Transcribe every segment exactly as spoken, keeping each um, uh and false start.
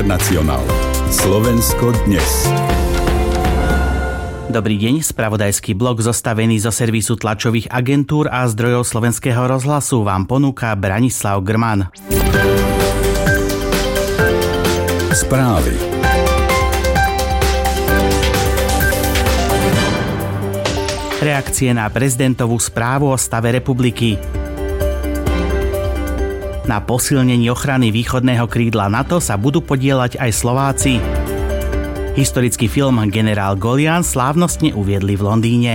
Nacionál. Slovensko dnes. Dobrý deň, spravodajský blok zostavený zo servisu tlačových agentúr a zdrojov Slovenského rozhlasu vám ponúka Branislav Grman. Správy. Reakcie na prezidentovú správu o stave republiky. Na posilnení ochrany východného krídla NATO sa budú podieľať aj Slováci. Historický film Generál Golian slávnostne uviedli v Londýne.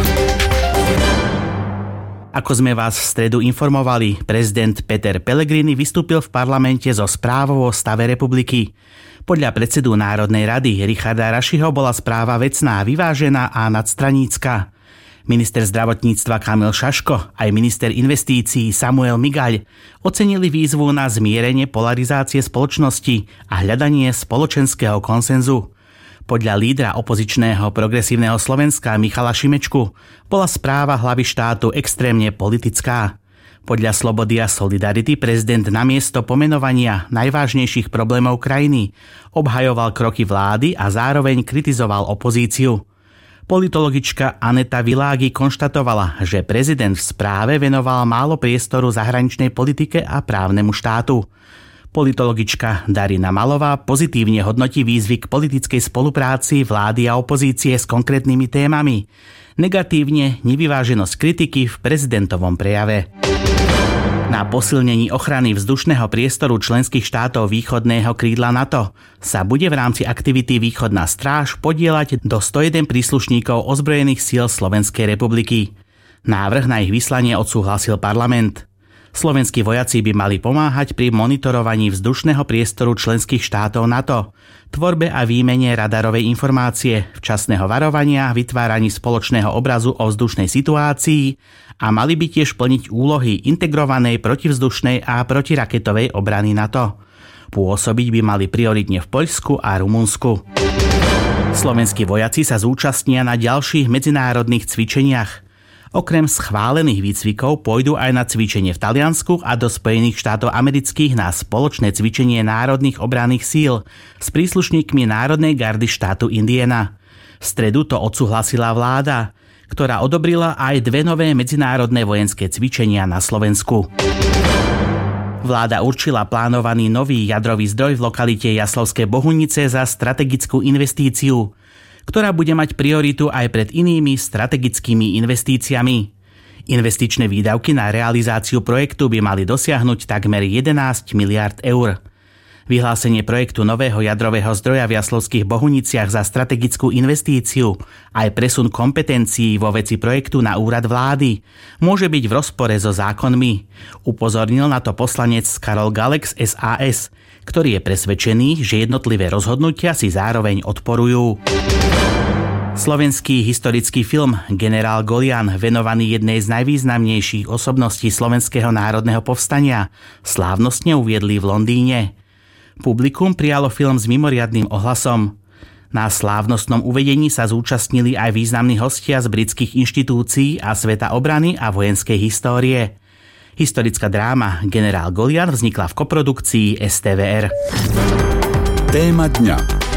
Ako sme vás v stredu informovali, prezident Peter Pellegrini vystúpil v parlamente so správou o stave republiky. Podľa predsedu Národnej rady Richarda Rašiho bola správa vecná, vyvážená a nadstranícka. Minister zdravotníctva Kamil Šaško aj minister investícií Samuel Migaľ ocenili výzvu na zmierenie polarizácie spoločnosti a hľadanie spoločenského konsenzu. Podľa lídra opozičného Progresívneho Slovenska Michala Šimečku bola správa hlavy štátu extrémne politická. Podľa Slobody a Solidarity prezident namiesto pomenovania najvážnejších problémov krajiny obhajoval kroky vlády a zároveň kritizoval opozíciu. Politologička Aneta Világi konštatovala, že prezident v správe venoval málo priestoru zahraničnej politike a právnemu štátu. Politologička Darina Malová pozitívne hodnotí výzvy k politickej spolupráci vlády a opozície s konkrétnymi témami. Negatívne nevyváženosť kritiky v prezidentovom prejave. Na posilnení ochrany vzdušného priestoru členských štátov východného krídla NATO sa bude v rámci aktivity Východná stráž podieľať do sto jeden príslušníkov ozbrojených síl Slovenskej republiky. Návrh na ich vyslanie odsúhlasil parlament. Slovenskí vojaci by mali pomáhať pri monitorovaní vzdušného priestoru členských štátov NATO, tvorbe a výmene radarovej informácie, včasného varovania, vytváraní spoločného obrazu o vzdušnej situácii a mali by tiež plniť úlohy integrovanej protivzdušnej a protiraketovej obrany NATO. Pôsobiť by mali prioritne v Poľsku a Rumunsku. Slovenskí vojaci sa zúčastnia na ďalších medzinárodných cvičeniach. Okrem schválených výcvikov pôjdu aj na cvičenie v Taliansku a do Spojených štátov amerických na spoločné cvičenie národných obranných síl s príslušníkmi Národnej gardy štátu Indiana. V stredu to odsúhlasila vláda, ktorá odobrila aj dve nové medzinárodné vojenské cvičenia na Slovensku. Vláda určila plánovaný nový jadrový zdroj v lokalite Jaslovské Bohunice za strategickú investíciu, ktorá bude mať prioritu aj pred inými strategickými investíciami. Investičné výdavky na realizáciu projektu by mali dosiahnuť takmer jedenásť miliárd eur. Vyhlásenie projektu nového jadrového zdroja v Jaslovských Bohuniciach za strategickú investíciu aj presun kompetencií vo veci projektu na úrad vlády môže byť v rozpore so zákonmi. Upozornil na to poslanec Karol Galex z es a es, ktorý je presvedčený, že jednotlivé rozhodnutia si zároveň odporujú. Slovenský historický film Generál Golian, venovaný jednej z najvýznamnejších osobností slovenského národného povstania, slávnostne uviedli v Londýne. Publikum prijalo film s mimoriadnym ohlasom. Na slávnostnom uvedení sa zúčastnili aj významní hostia z britských inštitúcií a sveta obrany a vojenskej histórie. Historická dráma Generál Golian vznikla v koprodukcii es té vé er. Téma dňa.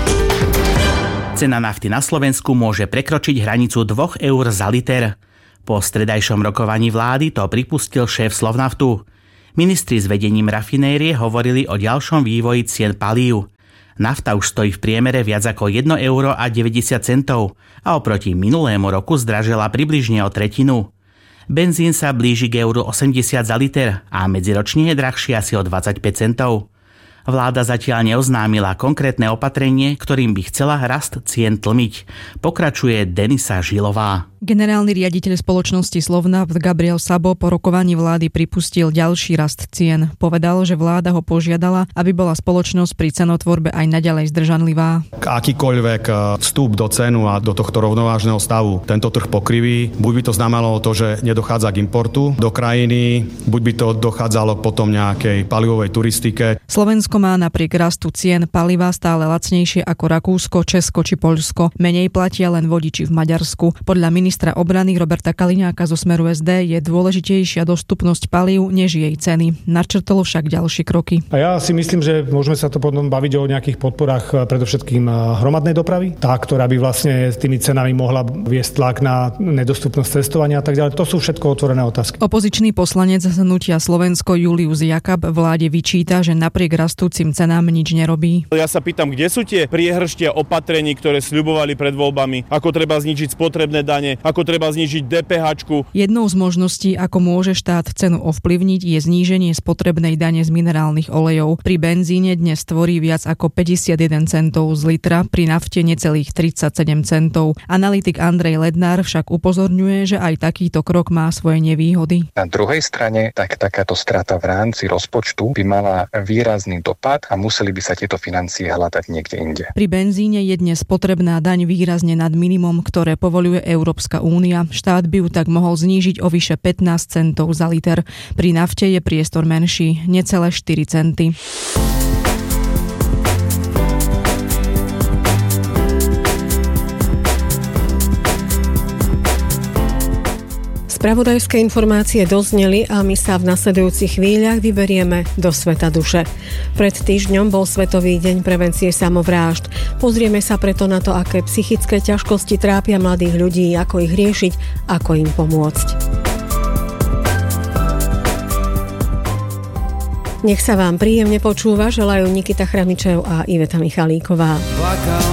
Cena nafty na Slovensku môže prekročiť hranicu dvoch eur za liter. Po stredajšom rokovaní vlády to pripustil šéf Slovnaftu. Ministri s vedením rafinérie hovorili o ďalšom vývoji cien palív. Nafta už stojí v priemere viac ako jedno euro a deväťdesiat centov a oproti minulému roku zdražela približne o tretinu. Benzín sa blíži k euru osemdesiat za liter a medziročne je drahší asi o dvadsaťpäť centov. Vláda zatiaľ neoznámila konkrétne opatrenie, ktorým by chcela rast cien tlmiť. Pokračuje Denisa Žilová. Generálny riaditeľ spoločnosti Slovnaft Gabriel Sabo po rokovaní vlády pripustil ďalší rast cien. Povedal, že vláda ho požiadala, aby bola spoločnosť pri cenotvorbe aj naďalej zdržanlivá. Akýkoľvek vstup do cenu a do tohto rovnovážneho stavu tento trh pokriví, buď by to znamenalo to, že nedochádza k importu do krajiny, buď by to dochádzalo potom nejakej palivovej turistike. Slovensko Slovensko má napriek rastu cien paliva stále lacnejšie ako Rakúsko, Česko či Poľsko. Menej platia len vodiči v Maďarsku. Podľa ministra obrany Roberta Kaliňáka zo Smeru es dé je dôležitejšia dostupnosť palív než jej ceny. Načrtol však ďalšie kroky. A ja si myslím, že môžeme sa to potom baviť o nejakých podporách predovšetkým hromadnej dopravy, tá, ktorá by vlastne s tými cenami mohla viesť tlak na nedostupnosť cestovania a tak ďalej. To sú všetko otvorené otázky. Opozičný poslanec hnutia Slovensko Julius Jakab vláde vyčíta, že napriek rastúcim cenám nič nerobí. Ja sa pýtam, kde sú tie priehrštia opatrení, ktoré sľubovali pred voľbami, ako treba znížiť spotrebné dane, ako treba znížiť dé pé háčku. Jednou z možností, ako môže štát cenu ovplyvniť, je zníženie spotrebnej dane z minerálnych olejov. Pri benzíne dnes tvorí viac ako päťdesiatjeden centov z litra, pri nafte necelých tridsaťsedem centov. Analytik Andrej Lednár však upozorňuje, že aj takýto krok má svoje nevýhody. Na druhej strane, tak takáto strata v rámci rozpočtu by mala výrazný dopad a museli by sa tieto financie hľadať niekde inde. Pri benzíne je dnes potrebná daň výrazne nad minimum, ktoré povoľuje Európska únia. Štát by ju tak mohol znížiť o vyše pätnásť centov za liter. Pri nafte je priestor menší, necelé štyri centy. Spravodajské informácie dozneli a my sa v nasledujúcich chvíľach vyberieme do sveta duše. Pred týždňom bol Svetový deň prevencie samovrážd. Pozrieme sa preto na to, aké psychické ťažkosti trápia mladých ľudí, ako ich riešiť, ako im pomôcť. Nech sa vám príjemne počúva, želajú Nikita Chramičev a Iveta Michalíková.